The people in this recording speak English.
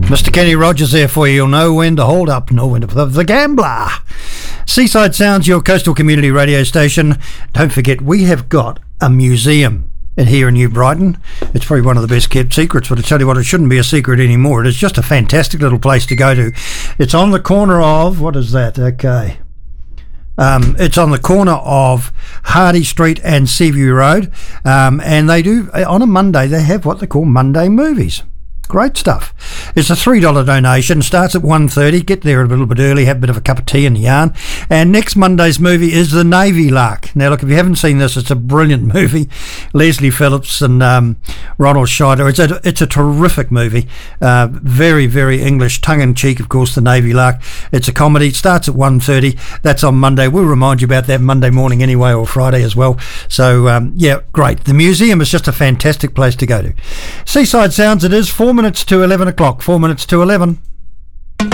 Mr. Kenny Rogers there for you. You'll know when to hold up, know when to put up the gambler. Seaside Sounds, your coastal community radio station. Don't forget, we have got a museum here in New Brighton. It's probably one of the best kept secrets, but I tell you what, it shouldn't be a secret anymore. It is just a fantastic little place to go to. It's on the corner of, what is that? Okay. It's on the corner of Hardy Street and Seaview Road. And they do, on a Monday, they have what they call Monday movies. Great stuff. It's a $3 donation. Starts at 1:30. Get there a little bit early. Have a bit of a cup of tea and a yarn. And next Monday's movie is The Navy Lark. Now, look, if you haven't seen this, it's a brilliant movie. Leslie Phillips and Ronald Scheider. It's a terrific movie. Very, very English, tongue-in-cheek, of course, The Navy Lark. It's a comedy. It starts at 1:30. That's on Monday. We'll remind you about that Monday morning anyway, or Friday as well. So, yeah, great. The museum is just a fantastic place to go to. Seaside Sounds, it is 4 minutes to 11 o'clock. 4 minutes to 11.